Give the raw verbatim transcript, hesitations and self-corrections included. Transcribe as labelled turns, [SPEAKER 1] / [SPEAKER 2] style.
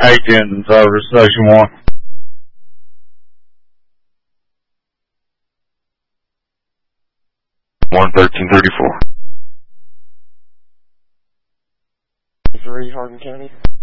[SPEAKER 1] eight ten service, station one.
[SPEAKER 2] one thirteen thirty-four.
[SPEAKER 3] three, Hardin County.